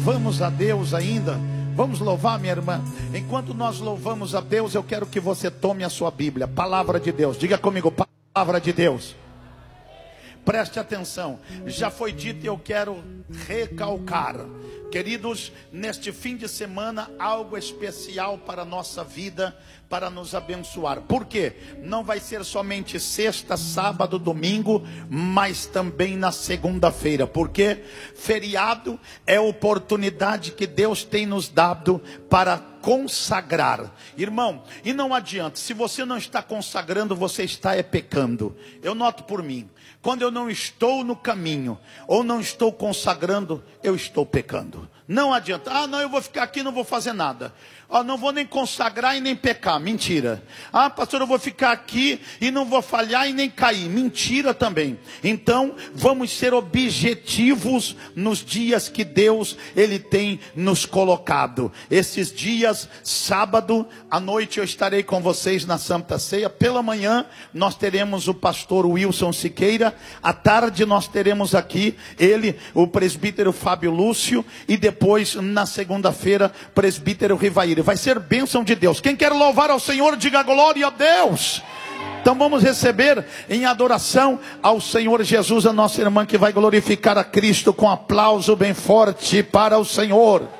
louvamos a Deus ainda, vamos louvar, minha irmã. Enquanto nós louvamos a Deus, eu quero que você tome a sua Bíblia, palavra de Deus. Diga comigo, palavra de Deus. Preste atenção, já foi dito e eu quero recalcar. Queridos, neste fim de semana, algo especial para a nossa vida, para nos abençoar. Por quê? Não vai ser somente sexta, sábado, domingo, mas também na segunda-feira. Porque feriado é oportunidade que Deus tem nos dado para consagrar. Irmão, e não adianta, se você não está consagrando, você está pecando. Eu noto por mim, quando eu não estou no caminho, ou não estou consagrando, eu estou pecando. Não adianta, não, eu vou ficar aqui e não vou fazer nada. Não vou nem consagrar e nem pecar. Mentira. Pastor, eu vou ficar aqui e não vou falhar e nem cair. Mentira também. Então, vamos ser objetivos nos dias que Deus, Ele tem nos colocado. Esses dias, sábado, à noite eu estarei com vocês na Santa Ceia. Pela manhã, nós teremos o pastor Wilson Siqueira. À tarde, nós teremos aqui ele, o presbítero Fábio Lúcio. E depois, na segunda-feira, presbítero Rivaíra. Vai ser bênção de Deus. Quem quer louvar ao Senhor, diga glória a Deus. Então vamos receber em adoração ao Senhor Jesus, a nossa irmã que vai glorificar a Cristo com aplauso bem forte para o Senhor.